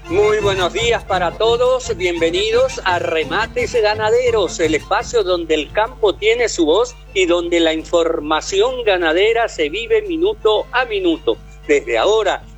Muy buenos días para todos, bienvenidos a Remates Ganaderos, el espacio donde el campo tiene su voz y donde la información ganadera se vive minuto a minuto. Desde ahora